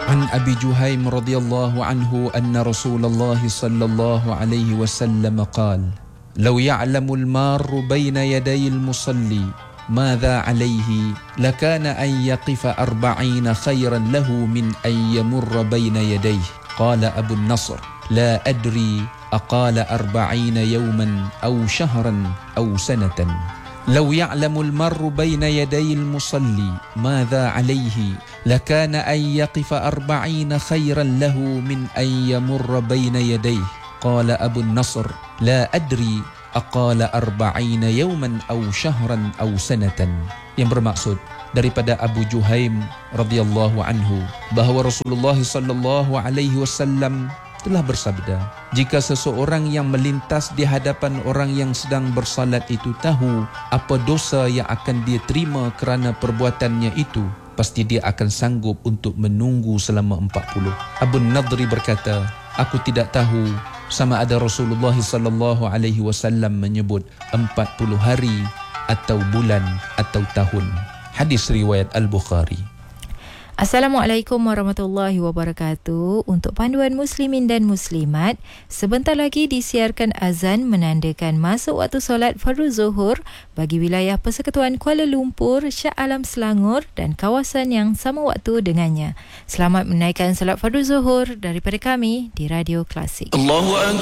عن أبي جهيم رضي الله عنه أن رسول الله صلى الله عليه وسلم قال: لو يعلم المار بين يدي المصلي ماذا عليه لكان أن يقف 40 خيرا له من أن يمر بين يديه. قال أبو النصر: لا أدري أقال 40 يوما أو شهرا أو سنة. لو يعلم المر بين يدي المصلي ماذا عليه لكان أن يقف 40 خيرا له من أن يمر بين يديه. قال أبو النصر: لا أدري أقال 40 يوما أو شهرا أو سنة. Yang bermaksud daripada Abu Juhaim radhiyallahu anhu bahawa Rasulullah sallallahu alaihi wasallam telah bersabda, jika seseorang yang melintas di hadapan orang yang sedang bersalat itu tahu apa dosa yang akan dia terima kerana perbuatannya itu, pasti dia akan sanggup untuk menunggu selama 40. Abu Nadri berkata, aku tidak tahu sama ada Rasulullah sallallahu alaihi wasallam menyebut 40 hari atau bulan atau tahun. Hadis riwayat Al-Bukhari. Assalamualaikum warahmatullahi wabarakatuh. Untuk panduan muslimin dan muslimat, sebentar lagi disiarkan azan menandakan masuk waktu solat fardu zuhur bagi wilayah Persekutuan Kuala Lumpur, Shah Alam Selangor dan kawasan yang sama waktu dengannya. Selamat menaikkan solat fardu zuhur daripada kami di Radio Klasik.